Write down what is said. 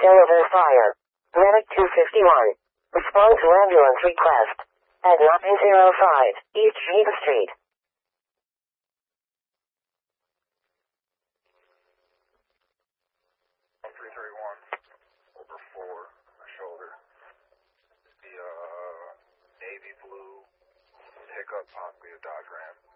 Delaware Fire. Medic 251. Respond to ambulance request. At 905 East Geneva Street. 331 over 4, my shoulder. The navy blue pickup, possibly a Dodge Ram.